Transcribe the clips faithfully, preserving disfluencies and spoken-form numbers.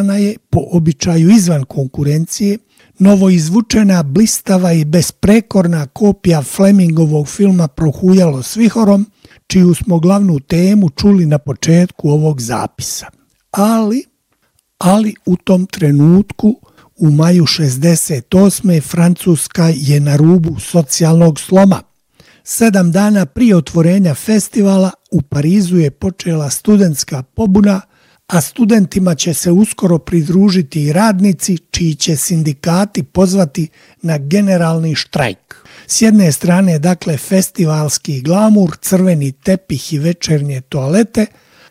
Osmislena je, po običaju izvan konkurencije, novoizvučena, blistava i besprekorna kopija Flemingovog filma Prohujalo s vihorom, čiju smo glavnu temu čuli na početku ovog zapisa. Ali, ali u tom trenutku, u maju šezdeset osme Francuska je na rubu socijalnog sloma. Sedam dana prije otvorenja festivala u Parizu je počela studentska pobuna, a studentima će se uskoro pridružiti i radnici čiji će sindikati pozvati na generalni štrajk. S jedne strane, dakle, festivalski glamur, crveni tepih i večernje toalete,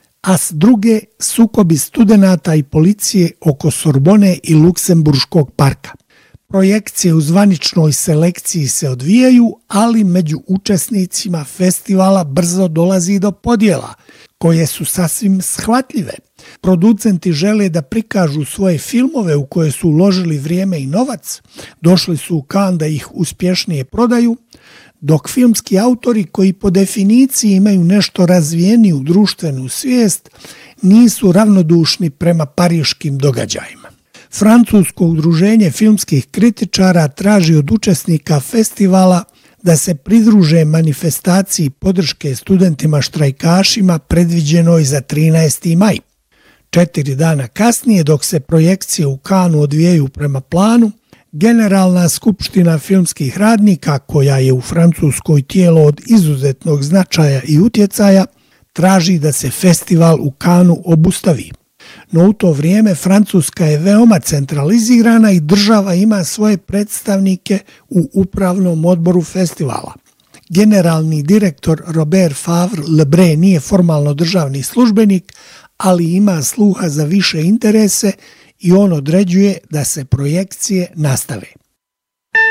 a s druge sukobi studenata i policije oko Sorbone i Luksemburškog parka. Projekcije u zvaničnoj selekciji se odvijaju, ali među učesnicima festivala brzo dolazi do podjela, koje su sasvim shvatljive. Producenti žele da prikažu svoje filmove u koje su uložili vrijeme i novac, došli su u Cannes da ih uspješnije prodaju, dok filmski autori koji po definiciji imaju nešto razvijeniju društvenu svijest nisu ravnodušni prema pariškim događajima. Francusko udruženje filmskih kritičara traži od učesnika festivala da se pridruže manifestaciji podrške studentima štrajkašima predviđenoj za trinaesti maj. Četiri dana kasnije, dok se projekcije u Cannesu odvijaju prema planu, Generalna skupština filmskih radnika, koja je u Francuskoj tijelo od izuzetnog značaja i utjecaja, traži da se festival u Cannesu obustavi. No u to vrijeme Francuska je veoma centralizirana i država ima svoje predstavnike u upravnom odboru festivala. Generalni direktor Robert Favre-Lebrun nije formalno državni službenik, ali ima sluha za više interese i on određuje da se projekcije nastave.